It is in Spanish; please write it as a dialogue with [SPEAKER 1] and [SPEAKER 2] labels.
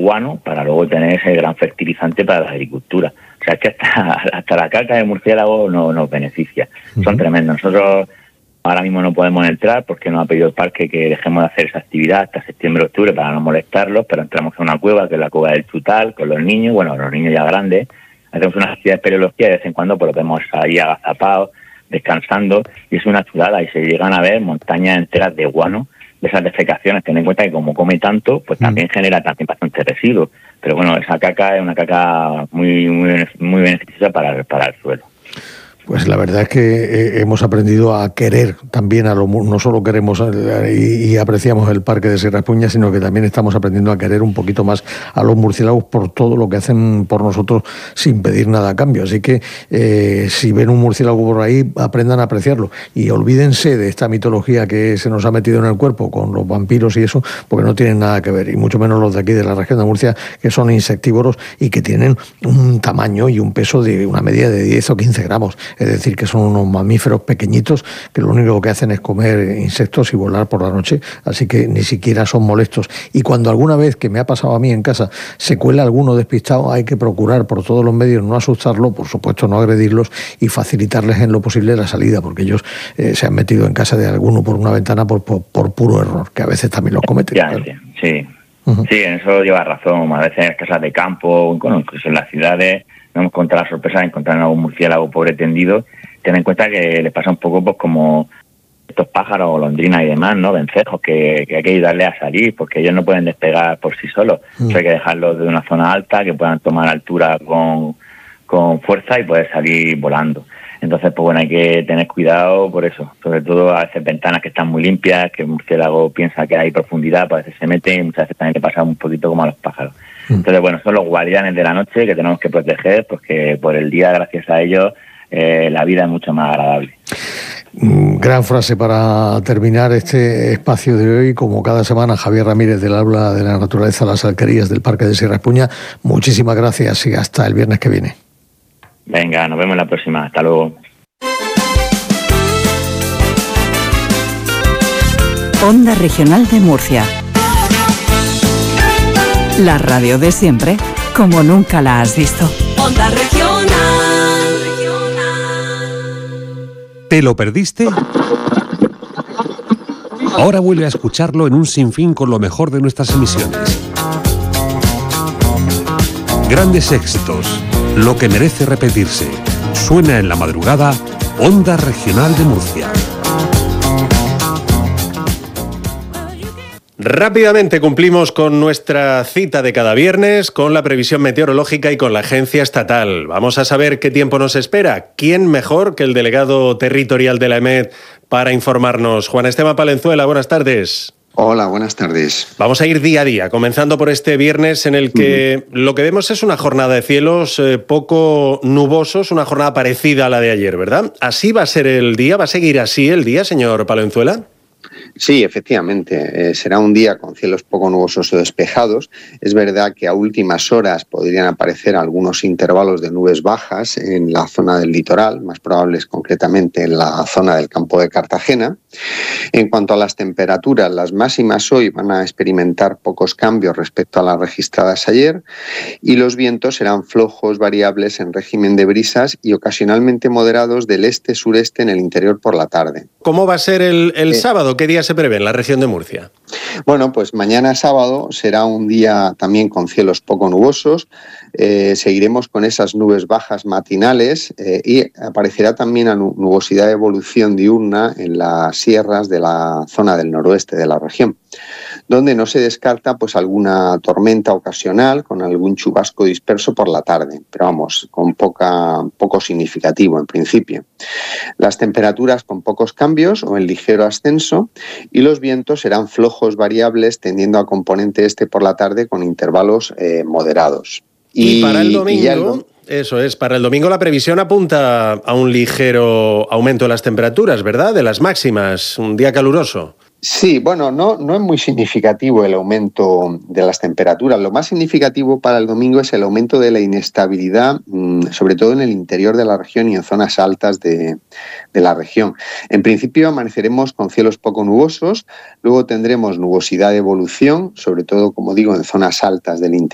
[SPEAKER 1] guano para luego tener ese gran fertilizante para la agricultura. O sea, es que hasta la caca de murciélago nos beneficia. Son tremendos. Nosotros ahora mismo no podemos entrar porque nos ha pedido el parque que dejemos de hacer esa actividad hasta septiembre-octubre para no molestarlos, pero entramos en una cueva, que es la cueva del Chutal, con los niños, los niños ya grandes. Hacemos una actividad de espeleología y de vez en cuando pues podemos ahí agazapados, descansando, y es una chulada, y se llegan a ver montañas enteras de guano, de esas defecaciones. Ten en cuenta que como come tanto, pues también genera también bastante residuos. Pero bueno, esa caca es una caca muy beneficiosa para el suelo.
[SPEAKER 2] Pues la verdad es que hemos aprendido a querer también no solo queremos y apreciamos el Parque de Sierra Espuña, sino que también estamos aprendiendo a querer un poquito más a los murciélagos por todo lo que hacen por nosotros sin pedir nada a cambio. Así que si ven un murciélago por ahí, aprendan a apreciarlo y olvídense de esta mitología que se nos ha metido en el cuerpo con los vampiros y eso, porque no tienen nada que ver, y mucho menos los de aquí de la región de Murcia, que son insectívoros y que tienen un tamaño y un peso de una media de 10 o 15 gramos. Es decir, que son unos mamíferos pequeñitos que lo único que hacen es comer insectos y volar por la noche, así que ni siquiera son molestos. Y cuando alguna vez, que me ha pasado a mí en casa, se cuela alguno despistado, hay que procurar por todos los medios no asustarlo, por supuesto no agredirlos y facilitarles en lo posible la salida, porque ellos se han metido en casa de alguno por una ventana por puro error, que a veces también los cometen.
[SPEAKER 1] Ya, claro. Sí. Sí, en eso lleva razón. A veces en las casas de campo, incluso en las ciudades, no hemos encontrado la sorpresa de encontrar a un murciélago pobre tendido. Ten en cuenta que les pasa un poco pues como estos pájaros, golondrinas y demás, ¿no? Vencejos, que hay que ayudarles a salir, porque ellos no pueden despegar por sí solos. Hay que dejarlos de una zona alta, que puedan tomar altura con fuerza y poder salir volando. Entonces, pues bueno, hay que tener cuidado por eso. Sobre todo a veces ventanas que están muy limpias, que el murciélago piensa que hay profundidad, pues a veces se mete y muchas veces también le pasa un poquito como a los pájaros. Entonces, bueno, son los guardianes de la noche que tenemos que proteger, porque por el día, gracias a ellos, la vida es mucho más agradable.
[SPEAKER 2] Gran frase para terminar este espacio de hoy. Como cada semana, Javier Ramírez, del Aula de la Naturaleza, las Alquerías del Parque de Sierra Espuña. Muchísimas gracias y hasta el viernes que viene.
[SPEAKER 1] Venga, nos vemos en la próxima. Hasta luego.
[SPEAKER 3] Onda Regional de Murcia. La radio de siempre, como nunca la has visto.
[SPEAKER 4] Onda Regional.
[SPEAKER 5] ¿Te lo perdiste? Ahora vuelve a escucharlo en un sinfín con lo mejor de nuestras emisiones. Grandes éxitos, lo que merece repetirse. Suena en la madrugada, Onda Regional de Murcia. Rápidamente cumplimos con nuestra cita de cada viernes, con la previsión meteorológica y con la agencia estatal. Vamos a saber qué tiempo nos espera. ¿Quién mejor que el delegado territorial de la EMET para informarnos? Juan Esteban Palenzuela, buenas tardes.
[SPEAKER 6] Hola, buenas tardes.
[SPEAKER 5] Vamos a ir día a día, comenzando por este viernes en el que lo que vemos es una jornada de cielos poco nubosos, una jornada parecida a la de ayer, ¿verdad? ¿Así va a ser el día? ¿Va a seguir así el día, señor Palenzuela?
[SPEAKER 6] Sí, efectivamente, será un día con cielos poco nubosos o despejados. Es verdad que a últimas horas podrían aparecer algunos intervalos de nubes bajas en la zona del litoral, más probables concretamente en la zona del campo de Cartagena. En cuanto a las temperaturas, las máximas hoy van a experimentar pocos cambios respecto a las registradas ayer y los vientos serán flojos, variables en régimen de brisas y ocasionalmente moderados del este-sureste en el interior por la tarde.
[SPEAKER 5] ¿Cómo va a ser el sábado? ¿Qué día se prevé en la región de Murcia?
[SPEAKER 6] Bueno, pues mañana sábado será un día también con cielos poco nubosos. Seguiremos con esas nubes bajas matinales y aparecerá también la nubosidad de evolución diurna en las sierras de la zona del noroeste de la región, donde no se descarta pues alguna tormenta ocasional con algún chubasco disperso por la tarde, pero vamos, con poco significativo en principio. Las temperaturas con pocos cambios o en ligero ascenso y los vientos serán flojos variables tendiendo a componente este por la tarde con intervalos moderados.
[SPEAKER 5] Y para el domingo, eso es, para el domingo la previsión apunta a un ligero aumento de las temperaturas, ¿verdad? De las máximas, un día caluroso.
[SPEAKER 6] Sí, bueno, no es muy significativo el aumento de las temperaturas. Lo más significativo para el domingo es el aumento de la inestabilidad, sobre todo en el interior de la región y en zonas altas de la región. En principio amaneceremos con cielos poco nubosos, luego tendremos nubosidad de evolución, sobre todo, como digo, en zonas altas del interior.